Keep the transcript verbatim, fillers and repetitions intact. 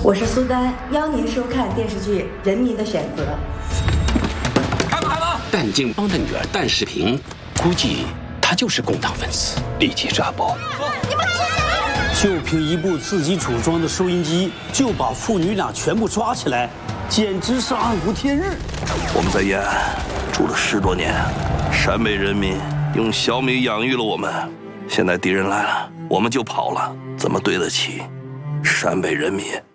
我是苏丹，邀您收看电视剧《人民的选择》。 开吧，开吧！ 但敬邦的女儿但世平，估计她就是共党分子，立即抓捕。 你们就凭一部自己组装的收音机，就把父女俩全部抓起来，简直是暗无天日。 我们在延安住了十多年，陕北人民用小米养育了我们，现在敌人来了，我们就跑了，怎么对得起陕北人民？